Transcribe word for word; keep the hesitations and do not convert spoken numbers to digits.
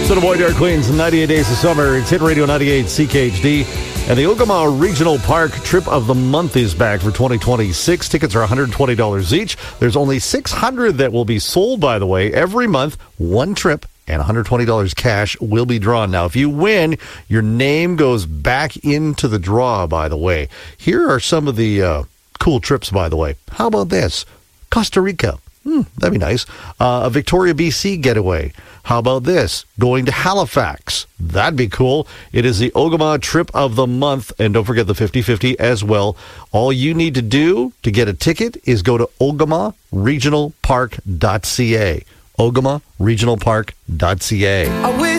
So the Boy Dare Queens, ninety-eight Days of Summer. It's Hit Radio ninety-eight C K H D. And the Ogama Regional Park Trip of the Month is back for twenty twenty-six. Tickets are one hundred twenty dollars each. There's only six hundred that will be sold, by the way. Every month, one trip and one hundred twenty dollars cash will be drawn. Now, if you win, your name goes back into the draw, by the way. Here are some of the uh, cool trips, by the way. How about this? Costa Rica. Hmm, that'd be nice. Uh, a Victoria, B C getaway. How about this? Going to Halifax. That'd be cool. It is the Ogama Trip of the Month. And don't forget the fifty-fifty as well. All you need to do to get a ticket is go to ogama regional park dot c a. ogama regional park dot c a. I wish